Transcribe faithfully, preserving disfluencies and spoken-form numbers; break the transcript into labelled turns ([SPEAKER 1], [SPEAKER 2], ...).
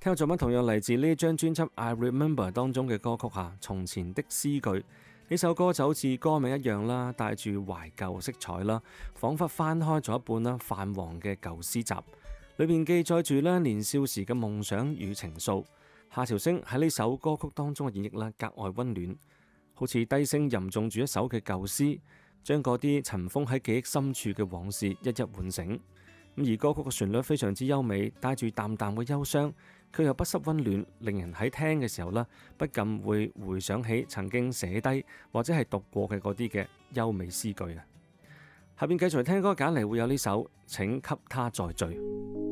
[SPEAKER 1] 聽嘅作品同樣嚟自呢張專輯《I Remember》當中嘅歌曲嚇，從前的詩句。呢首歌就好似歌名一樣啦，帶住懷舊色彩啦，彷彿翻開咗一本啦泛黃嘅舊詩集，裏面記載住咧年少時嘅夢想與情愫。夏韶聲喺呢首歌曲當中嘅演繹啦，格外溫暖，好似低聲吟誦住一首嘅舊詩，將嗰啲塵封喺記憶深處嘅往事一一喚醒。咁而歌曲嘅旋律非常之優美，帶住淡淡嘅憂傷，佢又不失溫暖，令人喺聽嘅時候呢，不禁會回想起曾經寫低或者係讀過嘅嗰啲嘅優美詩句啊。下邊繼續聽歌揀嚟會有呢首《請給他再醉》。